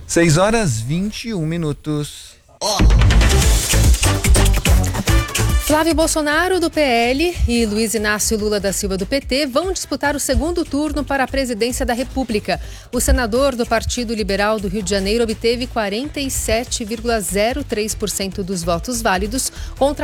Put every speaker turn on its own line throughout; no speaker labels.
6h21.
Flávio Bolsonaro, do PL, e Luiz Inácio Lula da Silva, do PT, vão disputar o segundo turno para a presidência da República. O senador do Partido Liberal do Rio de Janeiro obteve 47,03% dos votos válidos contra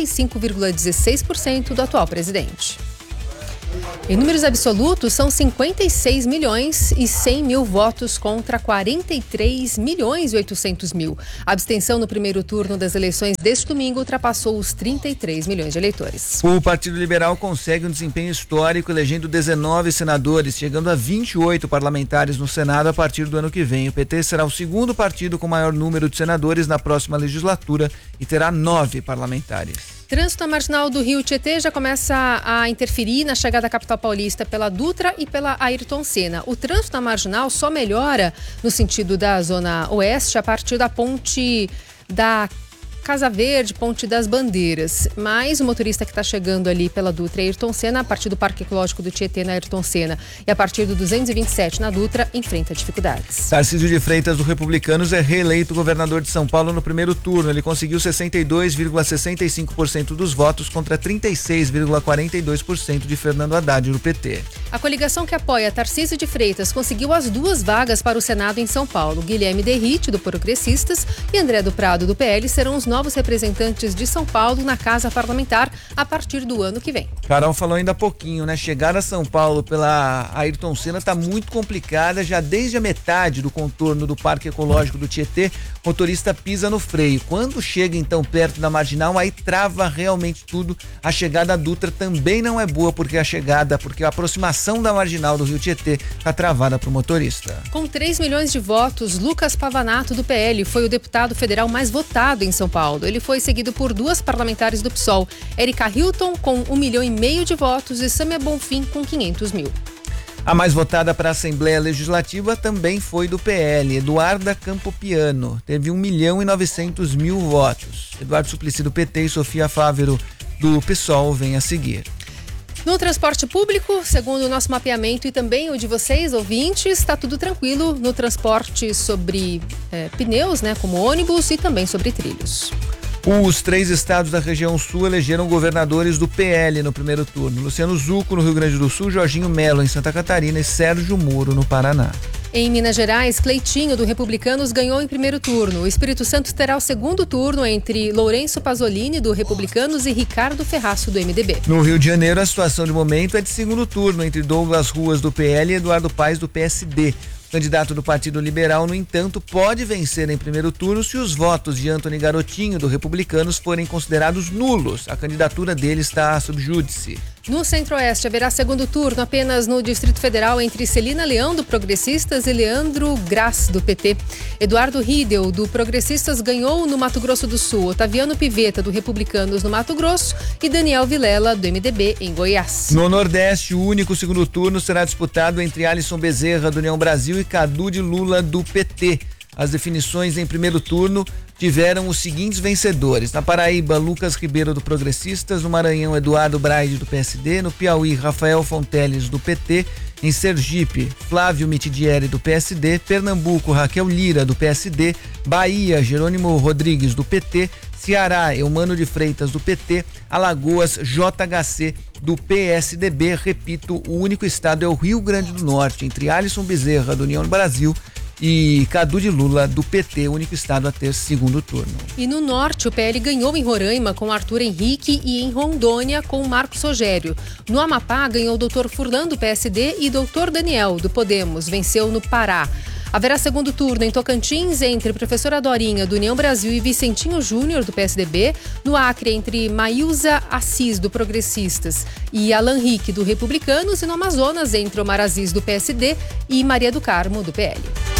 45,16% do atual presidente. Em números absolutos, são 56 milhões e 100 mil votos contra 43 milhões e 800 mil. A abstenção no primeiro turno das eleições deste domingo ultrapassou os 33 milhões de eleitores.
O Partido Liberal consegue um desempenho histórico, elegendo 19 senadores, chegando a 28 parlamentares no Senado a partir do ano que vem. O PT será o segundo partido com maior número de senadores na próxima legislatura e terá 9 parlamentares.
Trânsito na Marginal do Rio Tietê já começa a interferir na chegada à capital paulista pela Dutra e pela Ayrton Senna. O trânsito na Marginal só melhora no sentido da Zona Oeste a partir da ponte da Casa Verde, Ponte das Bandeiras. Mas o motorista que está chegando ali pela Dutra e Ayrton Senna, a partir do Parque Ecológico do Tietê na Ayrton Senna e a partir do 227 na Dutra, enfrenta dificuldades.
Tarcísio de Freitas, do Republicanos, é reeleito governador de São Paulo no primeiro turno. Ele conseguiu 62,65% dos votos contra 36,42% de Fernando Haddad, do PT.
A coligação que apoia Tarcísio de Freitas conseguiu as 2 vagas para o Senado em São Paulo. Guilherme Derrite, do Progressistas, e André do Prado, do PL, serão os novos representantes de São Paulo na Casa Parlamentar a partir do ano que vem.
Carol falou ainda há pouquinho, né? Chegar a São Paulo pela Ayrton Senna está muito complicada. Já desde a metade do contorno do Parque Ecológico do Tietê, o motorista pisa no freio. Quando chega então perto da Marginal, aí trava realmente tudo. A chegada à Dutra também não é boa, porque a aproximação da Marginal do Rio Tietê está travada para o motorista.
Com 3 milhões de votos, Lucas Pavanato, do PL, foi o deputado federal mais votado em São Paulo. Ele foi seguido por 2 parlamentares do PSOL, Érica Hilton, com 1,5 milhão de votos, e Sâmia Bonfim, com 500 mil.
A mais votada para a Assembleia Legislativa também foi do PL, Eduarda Campopiano, teve 1.900.000 votos. Eduardo Suplicy, do PT, e Sofia Fávero, do PSOL, vem a seguir.
No transporte público, segundo o nosso mapeamento e também o de vocês, ouvintes, está tudo tranquilo no transporte sobre pneus, né, como ônibus, e também sobre trilhos.
Os 3 estados da região sul elegeram governadores do PL no primeiro turno. Luciano Zucco, no Rio Grande do Sul, Jorginho Melo, em Santa Catarina, e Sérgio Moro, no Paraná.
Em Minas Gerais, Cleitinho, do Republicanos, ganhou em primeiro turno. O Espírito Santo terá o segundo turno entre Lourenço Pasolini, do Republicanos, e Ricardo Ferraço, do MDB.
No Rio de Janeiro, a situação de momento é de segundo turno entre Douglas Ruas, do PL, e Eduardo Paes, do PSD. O candidato do Partido Liberal, no entanto, pode vencer em primeiro turno se os votos de Antony Garotinho, do Republicanos, forem considerados nulos. A candidatura dele está sob júdice.
No Centro-Oeste, haverá segundo turno apenas no Distrito Federal entre Celina Leão, do Progressistas, e Leandro Graz, do PT. Eduardo Riedel, do Progressistas, ganhou no Mato Grosso do Sul. Otaviano Pivetta, do Republicanos, no Mato Grosso, e Daniel Vilela, do MDB, em Goiás.
No Nordeste, o único segundo turno será disputado entre Alisson Bezerra, do União Brasil, e Cadu de Lula, do PT. As definições em primeiro turno tiveram os seguintes vencedores: na Paraíba, Lucas Ribeiro, do Progressistas; no Maranhão, Eduardo Braide, do PSD; no Piauí, Rafael Fonteles, do PT; em Sergipe, Flávio Mitidieri, do PSD; Pernambuco, Raquel Lira, do PSD; Bahia, Jerônimo Rodrigues, do PT; Ceará, Eumano de Freitas, do PT; Alagoas, JHC, do PSDB. Repito, o único estado é o Rio Grande do Norte, entre Alisson Bezerra, do União Brasil, e Cadu de Lula, do PT, o único estado a ter segundo turno.
E no Norte, o PL ganhou em Roraima com Arthur Henrique e em Rondônia com Marcos Rogério. No Amapá, ganhou o Dr. Furlan, do PSD, e Dr. Daniel, do Podemos, venceu no Pará. Haverá segundo turno em Tocantins entre Professora Dorinha, do União Brasil, e Vicentinho Júnior, do PSDB. No Acre, entre Maílza Assis, do Progressistas, e Alan Rick, do Republicanos. E no Amazonas, entre Omar Aziz, do PSD, e Maria do Carmo, do PL.